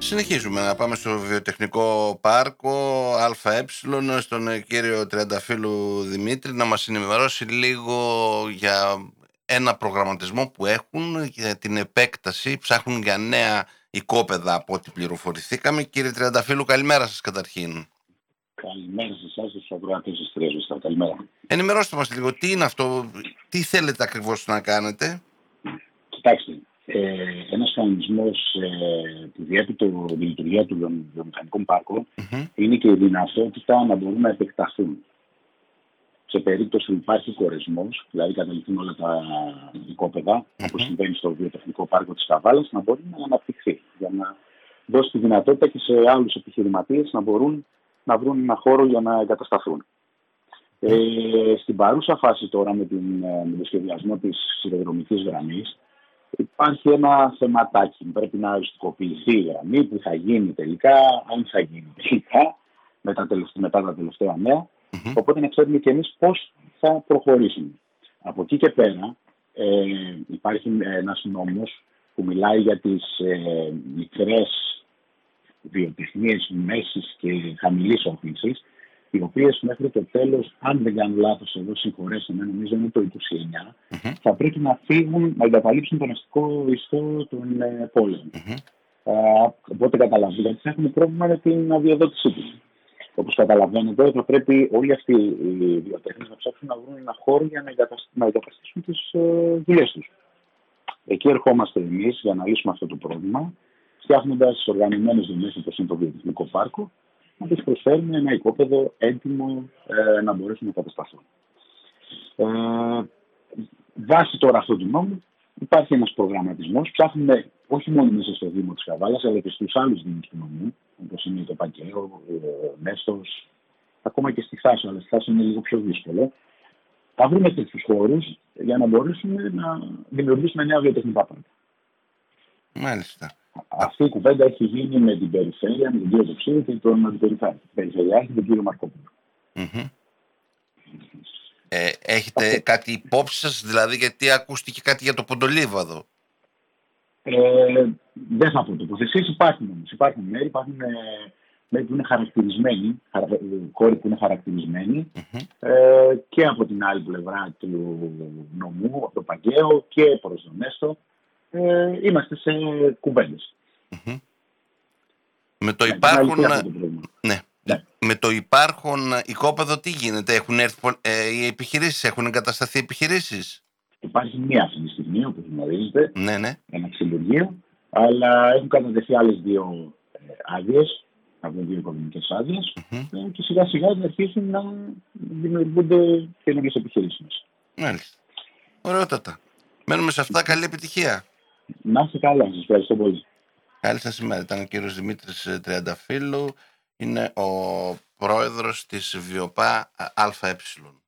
Συνεχίζουμε να πάμε στο βιοτεχνικό πάρκο ΑΕ, στον κύριο Τριανταφύλου Δημήτρη, να μας ενημερώσει λίγο για ένα προγραμματισμό που έχουν για την επέκταση. Ψάχνουν για νέα οικόπεδα από ό,τι πληροφορηθήκαμε. Κύριε Τριανταφύλου, καλημέρα σας καταρχήν. Καλημέρα σε εσάς και στους ακροατές της Τρέζης. Καλημέρα. Ενημερώστε μας λίγο, τι είναι αυτό, τι θέλετε ακριβώς να κάνετε. Κοιτάξτε, ένας κανονισμός που διέπει τη λειτουργία των βιομηχανικών πάρκων είναι και η δυνατότητα να μπορούν να επεκταθούν. Σε περίπτωση που υπάρχει κορεσμός, δηλαδή καταληφθούν όλα τα οικόπεδα, όπως συμβαίνει στο βιοτεχνικό πάρκο της Καβάλας, να μπορεί να αναπτυχθεί, για να δώσει τη δυνατότητα και σε άλλους επιχειρηματίες να μπορούν να βρουν ένα χώρο για να εγκατασταθούν. Στην παρούσα φάση τώρα με το σχεδιασμό της σιδηροδρομικής γραμμής υπάρχει ένα θεματάκι. Πρέπει να οριστικοποιηθεί η γραμμή, που θα γίνει τελικά, αν θα γίνει τελικά, μετά τα τελευταία νέα. Οπότε να ξέρουμε και εμείς πώς θα προχωρήσουμε. Από εκεί και πέρα υπάρχει ένας νόμος που μιλάει για τις μικρές βιοτεχνίες μέσης και χαμηλής όφλησης, οι οποίες μέχρι το τέλος, αν δεν κάνω λάθος εδώ, συγχωρέστε με, νομίζω είναι το 29, θα πρέπει να φύγουν, να εγκαταλείψουν τον αστικό ιστό των πόλεων. Οπότε καταλαβαίνετε ότι θα έχουμε πρόβλημα με την αδειοδότησή τους. Όπως καταλαβαίνετε, θα πρέπει όλοι αυτοί οι βιοτέχνες να ψάξουν να βρουν ένα χώρο για να εγκαταστήσουν τις δουλειές τους. Εκεί ερχόμαστε εμείς για να λύσουμε αυτό το πρόβλημα, φτιάχνοντας οργανωμένες δομές όπως είναι το βιοτεχνικό πάρκο, να τους προσφέρουμε ένα οικόπεδο έτοιμο να μπορέσουν να κατασταθούν. Βάσει τώρα αυτού του νόμου υπάρχει ένας προγραμματισμός. Ψάχνουμε όχι μόνο μέσα στο Δήμο της Καβάλας, αλλά και στους άλλους δήμους του νομού, όπως είναι το Πακαίο, Νέστος, ακόμα και στη Θάσο, αλλά στη Θάσο είναι λίγο πιο δύσκολο. Θα βρούμε τέτοιους χώρους για να μπορέσουμε να δημιουργήσουμε νέα βιοτεχνικά πάρκα. Μάλιστα. Αυτή η κουβέντα έχει γίνει με την περιφέρεια, με τον κύριο Δοξίδη και τον περιφερειάρχη, τον κύριο Μαρκόπουλο. Έχετε κάτι υπόψη σας, δηλαδή, γιατί ακούστηκε κάτι για το Ποντολίβαδο? Δεν θα πω τοποθεσίες, υπάρχουν όμως. Υπάρχουν μέρη που είναι χαρακτηρισμένοι, χώροι που είναι χαρακτηρισμένοι και από την άλλη πλευρά του νομού, από το Παγκαίο και προς τον Νέστο. Είμαστε σε κουβέντες. Με το υπάρχον... Με το υπάρχον οικόπεδο τι γίνεται? Έχουν έρθει οι επιχειρήσεις, έχουν εγκατασταθεί επιχειρήσεις? Υπάρχει μία αυτή τη στιγμή, όπως γνωρίζετε, ένα ξυλουργείο, αλλά έχουν κατατεθεί άλλες δύο άδειες, από δύο οικονομικές άδειες, και σιγά σιγά θα αρχίσουν να δημιουργούνται καινούργιες επιχειρήσεις. Μάλιστα. Ωραιότατα. Μένουμε σε αυτά. Καλή επιτυχία. Να είστε καλά. Σας ευχαριστώ πολύ. Καλή σας ημέρα. Ήταν ο κύριος Δημήτρης Τριανταφύλου. Είναι ο πρόεδρος της ΒΙΟΠΑ ΑΕ.